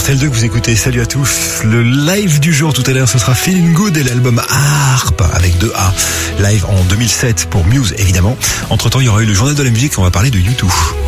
RTL2 que vous écoutez, salut à tous. Le live du jour tout à l'heure, ce sera Feeling Good et l'album Harp avec 2 A. Live en 2007 pour Muse évidemment. Entre temps, il y aura eu le journal de la musique, on va parler de U2.